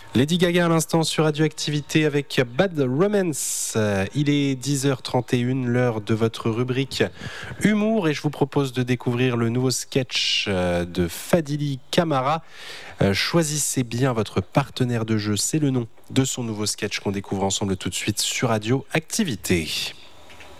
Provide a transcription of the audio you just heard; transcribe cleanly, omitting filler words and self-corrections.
Lady Gaga à l'instant sur Radioactivité avec Bad Romance. Il est 10h31, l'heure de votre rubrique humour et je vous propose de découvrir le nouveau sketch de Fadili Camara. Choisissez bien votre partenaire de jeu, c'est le nom de son nouveau sketch qu'on découvre ensemble tout de suite sur Radioactivité.